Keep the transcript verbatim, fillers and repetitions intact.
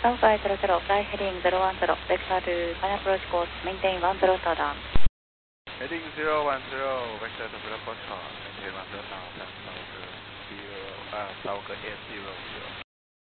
Alpha zero zero, fly heading zero one zero, vector to final approach course, maintain one zero star down. Heading zero one zero, vector to final approach course, maintain one zero star down, South, uh, zero, uh, South eight zero zero.